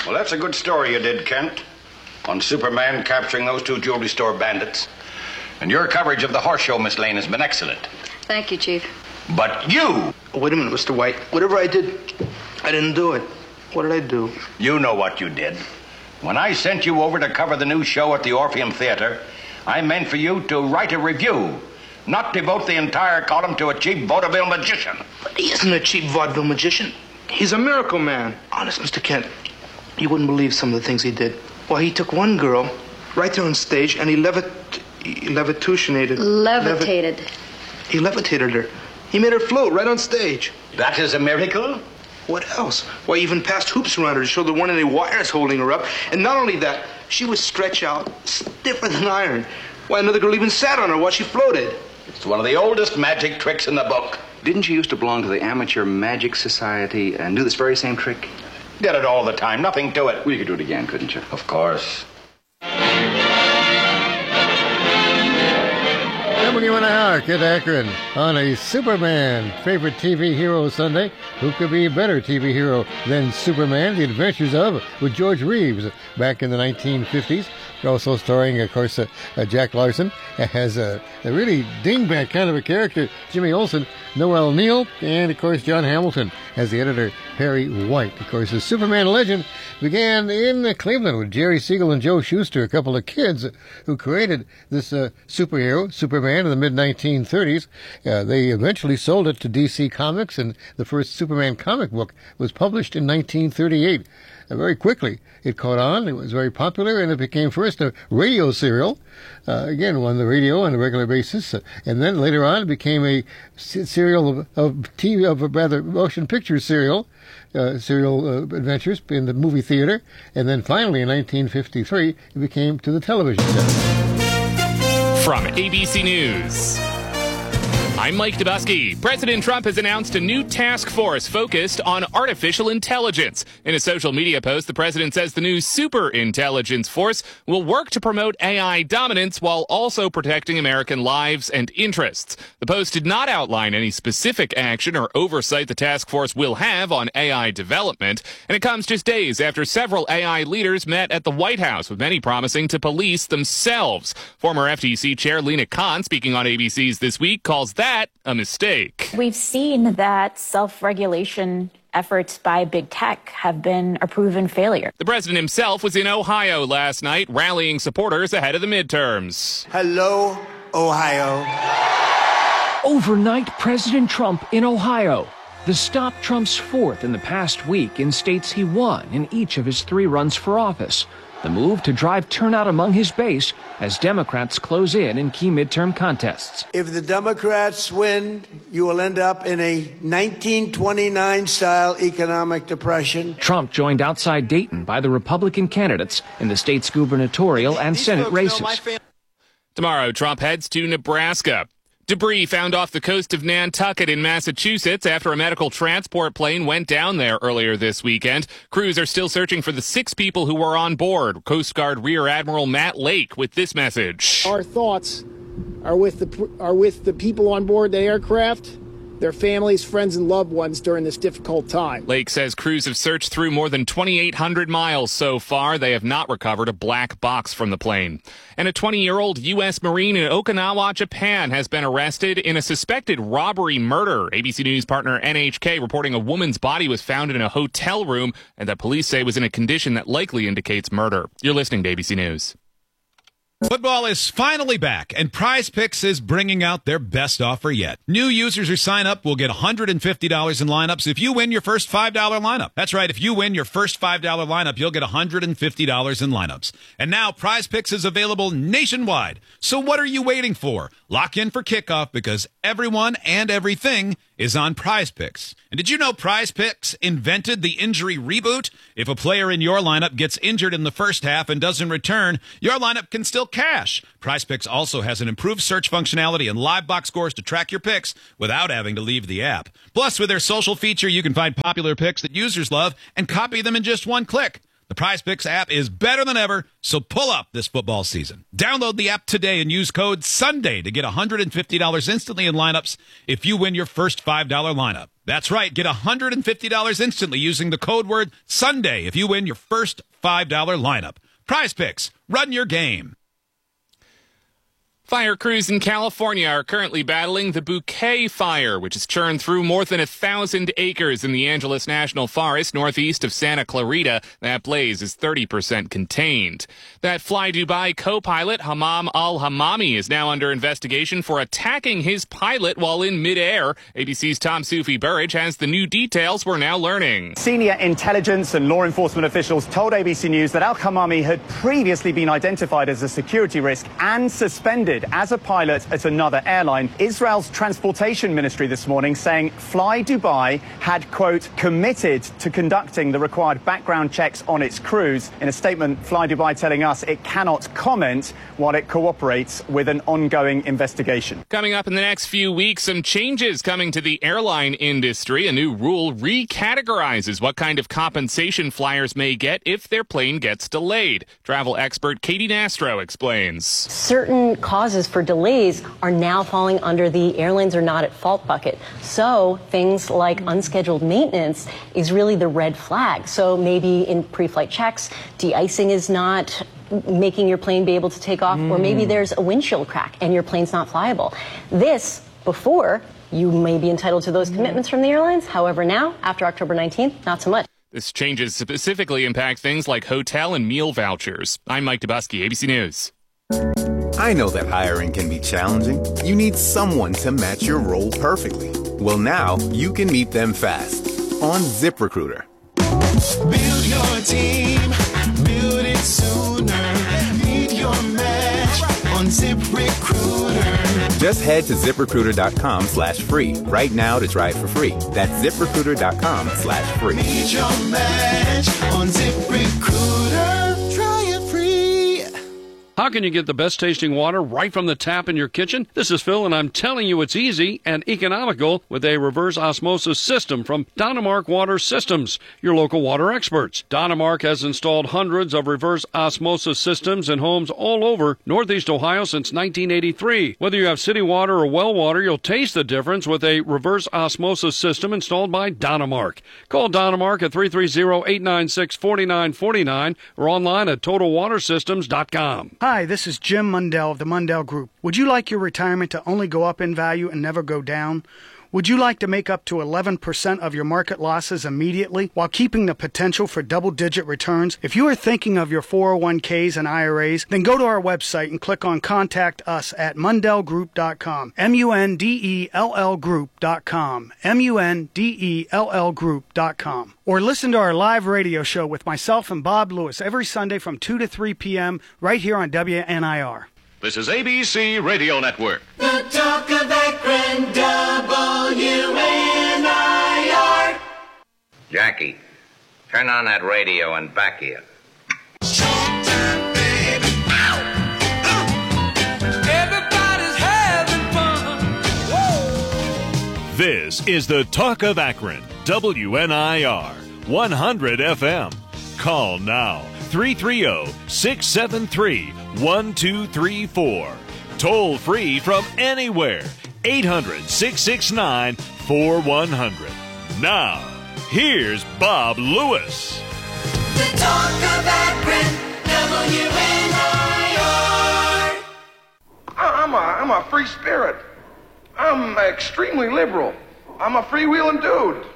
Well, that's a good story you did, Kent, on Superman capturing those two jewelry store bandits. And your coverage of the horse show, Miss Lane, has been excellent. Thank you, Chief. But you... Wait a minute, Mr. White. Whatever I did, I didn't do it. What did I do? You know what you did. When I sent you over to cover the new show at the Orpheum Theater, I meant for you to write a review, not devote the entire column to a cheap vaudeville magician. But he isn't a cheap vaudeville magician. He's a miracle man. Honest, Mr. Kent, you wouldn't believe some of the things he did. Why, he took one girl right there on stage and he levitated. He levitated her. He made her float right on stage. That is a miracle? What else? Why, he even passed hoops around her to show there weren't any wires holding her up. And not only that, she would stretch out stiffer than iron. Why, another girl even sat on her while she floated. It's one of the oldest magic tricks in the book. Didn't you used to belong to the Amateur Magic Society and do this very same trick? Did it all the time, nothing to it. Well, you could do it again, couldn't you? Of course. WNIR, Kid Akron, on a Superman favorite TV hero Sunday. Who could be a better TV hero than Superman? The Adventures of, with George Reeves back in the 1950s. Also starring, of course, Jack Larson as a really dingbat kind of a character, Jimmy Olsen, Noel Neill, and, of course, John Hamilton as the editor, Harry White. Of course, the Superman legend began in Cleveland with Jerry Siegel and Joe Shuster, a couple of kids who created this superhero, Superman, in the mid-1930s. They eventually sold it to DC Comics, and the first Superman comic book was published in 1938. Very quickly, it caught on. It was very popular, and it became first a radio serial. Again, on the radio on a regular basis, and then later on, it became a serial of motion picture serial adventures in the movie theater, and then finally in 1953, it became to the television set. From ABC News, I'm Mike Dubusky. President Trump has announced a new task force focused on artificial intelligence. In a social media post, the president says the new super intelligence force will work to promote AI dominance while also protecting American lives and interests. The post did not outline any specific action or oversight the task force will have on AI development, and it comes just days after several AI leaders met at the White House, with many promising to police themselves. Former FTC Chair Lena Khan, speaking on ABC's This Week, calls that a mistake. We've seen that self-regulation efforts by big tech have been a proven failure. The president himself was in Ohio last night, rallying supporters ahead of the midterms. Hello, Ohio. Overnight, President Trump in Ohio. The stop Trump's fourth in the past week in states he won in each of his 3 runs for office. The move to drive turnout among his base as Democrats close in key midterm contests. If the Democrats win, you will end up in a 1929-style economic depression. Trump joined outside Dayton by the Republican candidates in the state's gubernatorial and Senate races. Tomorrow, Trump heads to Nebraska. Debris found off the coast of Nantucket in Massachusetts after a medical transport plane went down there earlier this weekend. Crews are still searching for the 6 people who were on board. Coast Guard Rear Admiral Matt Lake with this message. Our thoughts are with the people on board the aircraft, their families, friends, and loved ones during this difficult time. Lake says crews have searched through more than 2,800 miles so far. They have not recovered a black box from the plane. And a 20-year-old U.S. Marine in Okinawa, Japan, has been arrested in a suspected robbery murder. ABC News partner NHK reporting a woman's body was found in a hotel room and that police say was in a condition that likely indicates murder. You're listening to ABC News. Football is finally back, and Prize Picks is bringing out their best offer yet. New users who sign up will get $150 in lineups if you win your first $5 lineup. That's right, if you win your first $5 lineup, you'll get $150 in lineups. And now Prize Picks is available nationwide. So what are you waiting for? Lock in for kickoff because everyone and everything is on Prize Picks. And did you know Prize Picks invented the injury reboot? If a player in your lineup gets injured in the first half and doesn't return, your lineup can still cash. Prize Picks also has an improved search functionality and live box scores to track your picks without having to leave the app. Plus, with their social feature, you can find popular picks that users love and copy them in just one click. The Prize Picks app is better than ever, so pull up this football season. Download the app today and use code SUNDAY to get $150 instantly in lineups if you win your first $5 lineup. That's right, get $150 instantly using the code word SUNDAY if you win your first $5 lineup. Prize Picks, run your game. Fire crews in California are currently battling the Bouquet Fire, which has churned through more than 1,000 acres in the Angeles National Forest northeast of Santa Clarita. That blaze is 30% contained. That Fly Dubai co-pilot Hamam Al-Hamami is now under investigation for attacking his pilot while in midair. ABC's Tom Sufi Burridge has the new details we're now learning. Senior intelligence and law enforcement officials told ABC News that Al-Hamami had previously been identified as a security risk and suspended as a pilot at another airline. Israel's transportation ministry this morning saying Fly Dubai had, quote, committed to conducting the required background checks on its crews. In a statement, Fly Dubai telling us it cannot comment while it cooperates with an ongoing investigation. Coming up in the next few weeks, some changes coming to the airline industry. A new rule recategorizes what kind of compensation flyers may get if their plane gets delayed. Travel expert Katie Nastro explains. Certain causes for delays are now falling under the airlines are not at fault bucket. So things like unscheduled maintenance is really the red flag. So maybe in pre-flight checks, de-icing is not making your plane be able to take off, or maybe there's a windshield crack and your plane's not flyable. This, before, you may be entitled to those commitments from the airlines. However, now, after October 19th, not so much. This changes specifically impact things like hotel and meal vouchers. I'm Mike Dubusky, ABC News. I know that hiring can be challenging. You need someone to match your role perfectly. Well, now you can meet them fast on ZipRecruiter. Build your team, build it sooner. Meet your match on ZipRecruiter. Just head to ZipRecruiter.com/free right now to try it for free. That's ZipRecruiter.com/free. Meet your match on ZipRecruiter. Try it free. How can you get the best tasting water right from the tap in your kitchen? This is Phil, and I'm telling you it's easy and economical with a reverse osmosis system from Donemark Water Systems, your local water experts. Donemark has installed hundreds of reverse osmosis systems in homes all over Northeast Ohio since 1983. Whether you have city water or well water, you'll taste the difference with a reverse osmosis system installed by Donemark. Call Donemark at 330-896-4949 or online at TotalWaterSystems.com. Hi, this is Jim Mundell of the Mundell Group. Would you like your retirement to only go up in value and never go down? Would you like to make up to 11% of your market losses immediately while keeping the potential for double-digit returns? If you are thinking of your 401ks and IRAs, then go to our website and click on Contact Us at MundellGroup.com. MUNDELL Group.com. MUNDELL Group.com. Or listen to our live radio show with myself and Bob Lewis every Sunday from 2 to 3 p.m. right here on WNIR. This is ABC Radio Network. The Talk of Akron, WNIR. Jackie, turn on that radio and back here. Showtime, baby. Everybody's having fun. Woo! This is the Talk of Akron, WNIR, 100 FM. Call now, 330-673-1234. Toll free from anywhere, 800-669-4100. Now, here's Bob Lewis. The Talk of Akron, WNIR. I'm a free spirit. I'm extremely liberal. I'm a freewheeling dude.